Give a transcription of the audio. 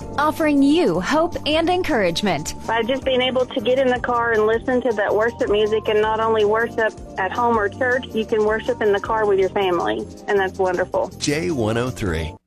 offering you hope and encouragement. By just being able to get in the car and listen to that worship music, and not only worship at home or church, you can worship in the car with your family, and that's wonderful. J103.